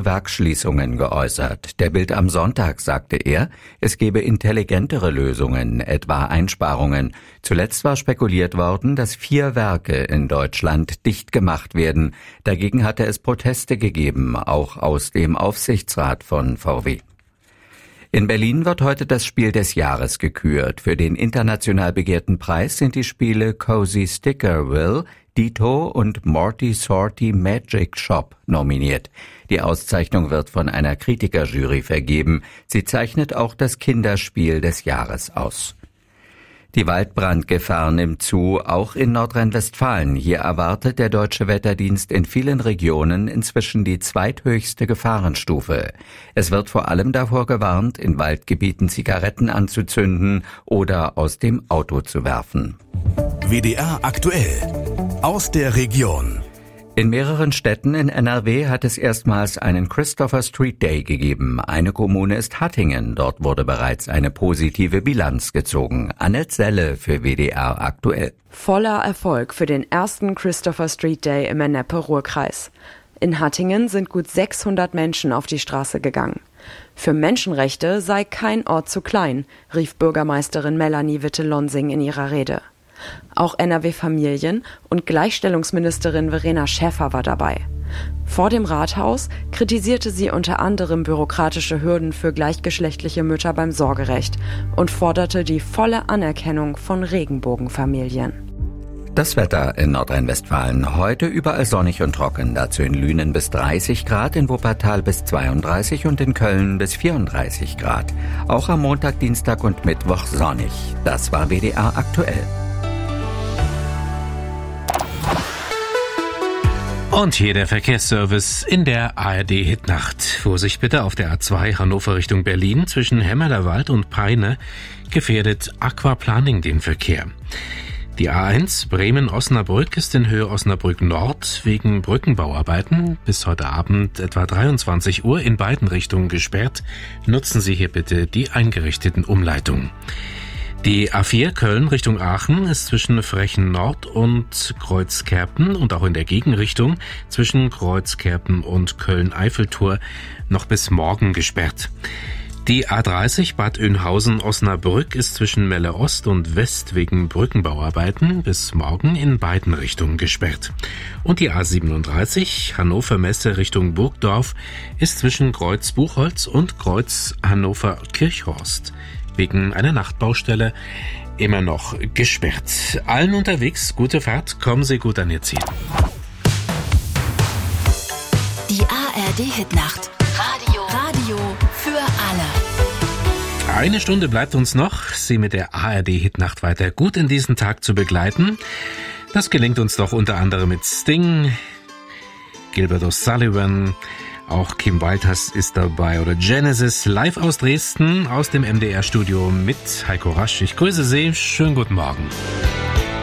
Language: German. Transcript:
Werksschließungen geäußert. Der Bild am Sonntag sagte er, es gebe intelligentere Lösungen, etwa Einsparungen. Zuletzt war spekuliert worden, dass 4 Werke in Deutschland dicht gemacht werden. Dagegen hatte es Proteste gegeben, auch aus dem Aufsichtsrat von VW. In Berlin wird heute das Spiel des Jahres gekürt. Für den international begehrten Preis sind die Spiele Cozy Stickerville, Ditto und Morty Sorty Magic Shop nominiert. Die Auszeichnung wird von einer Kritikerjury vergeben. Sie zeichnet auch das Kinderspiel des Jahres aus. Die Waldbrandgefahr nimmt zu, auch in Nordrhein-Westfalen. Hier erwartet der Deutsche Wetterdienst in vielen Regionen inzwischen die zweithöchste Gefahrenstufe. Es wird vor allem davor gewarnt, in Waldgebieten Zigaretten anzuzünden oder aus dem Auto zu werfen. WDR aktuell aus der Region. In mehreren Städten in NRW hat es erstmals einen Christopher Street Day gegeben. Eine Kommune ist Hattingen. Dort wurde bereits eine positive Bilanz gezogen. Annette Selle für WDR aktuell. Voller Erfolg für den ersten Christopher Street Day im Ennepe-Ruhr-Kreis. In Hattingen sind gut 600 Menschen auf die Straße gegangen. Für Menschenrechte sei kein Ort zu klein, rief Bürgermeisterin Melanie Witte-Lonsing in ihrer Rede. Auch NRW-Familien- und Gleichstellungsministerin Verena Schäfer war dabei. Vor dem Rathaus kritisierte sie unter anderem bürokratische Hürden für gleichgeschlechtliche Mütter beim Sorgerecht und forderte die volle Anerkennung von Regenbogenfamilien. Das Wetter in Nordrhein-Westfalen. Heute überall sonnig und trocken. Dazu in Lünen bis 30 Grad, in Wuppertal bis 32 und in Köln bis 34 Grad. Auch am Montag, Dienstag und Mittwoch sonnig. Das war WDR aktuell. Und hier der Verkehrsservice in der ARD-Hitnacht. Vorsicht bitte auf der A2 Hannover Richtung Berlin zwischen Hemmerlerwald und Peine gefährdet Aquaplaning den Verkehr. Die A1 Bremen-Osnabrück ist in Höhe Osnabrück Nord wegen Brückenbauarbeiten bis heute Abend etwa 23 Uhr in beiden Richtungen gesperrt. Nutzen Sie hier bitte die eingerichteten Umleitungen. Die A4 Köln Richtung Aachen ist zwischen Frechen Nord und Kreuzkerpen und auch in der Gegenrichtung zwischen Kreuzkerpen und Köln-Eiffeltor noch bis morgen gesperrt. Die A30 Bad Oeynhausen-Osnabrück ist zwischen Melle Ost und West wegen Brückenbauarbeiten bis morgen in beiden Richtungen gesperrt. Und die A37 Hannover-Messe Richtung Burgdorf ist zwischen Kreuz Buchholz und Kreuz Hannover-Kirchhorst wegen einer Nachtbaustelle immer noch gesperrt. Allen unterwegs gute Fahrt, kommen Sie gut an Ihr Ziel. Die ARD-Hitnacht. Radio für alle. Eine Stunde bleibt uns noch, Sie mit der ARD-Hitnacht weiter gut in diesen Tag zu begleiten. Das gelingt uns doch unter anderem mit Sting, Gilbert O'Sullivan, auch Kim Wilde ist dabei oder Genesis live aus Dresden, aus dem MDR-Studio mit Heiko Rasch. Ich grüße Sie, schönen guten Morgen.